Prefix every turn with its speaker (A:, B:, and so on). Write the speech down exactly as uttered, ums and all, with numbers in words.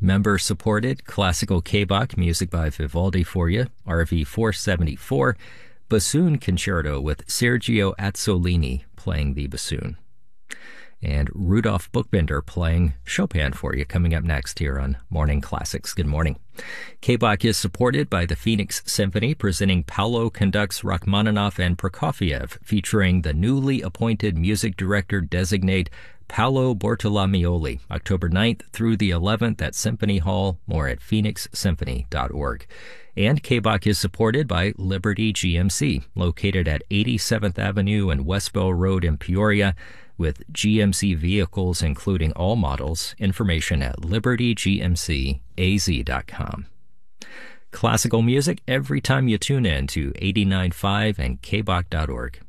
A: member-supported classical K-Bach music by Vivaldi for you, R V four seventy-four, Bassoon Concerto with Sergio Azzolini playing the bassoon. And Rudolf Buchbinder playing Chopin for you coming up next here on Morning Classics. Good morning. K-Bach is supported by the Phoenix Symphony, presenting Paulo conducts Rachmaninoff and Prokofiev, featuring the newly appointed music director designate Paolo Bortolomioli, October ninth through the eleventh at Symphony Hall. More at phoenix symphony dot org. And K-Bach is supported by Liberty G M C, located at eighty-seventh Avenue and Westbell Road in Peoria, with G M C vehicles including all models. Information at liberty g m c a z dot com. Classical music every time you tune in to eighty-nine point five and k bach dot org.